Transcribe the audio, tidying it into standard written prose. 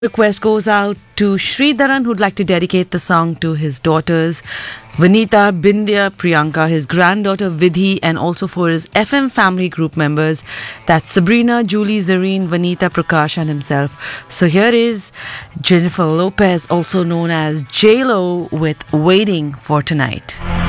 Request goes out to Sridharan, who'd like to dedicate the song to his daughters Vanita, Bindya, Priyanka, his granddaughter Vidhi, and also for his FM family group members. That's Sabrina, Julie, Zareen, Vanita, Prakash, and himself. So here is Jennifer Lopez, also known as J-Lo, with Waiting for Tonight.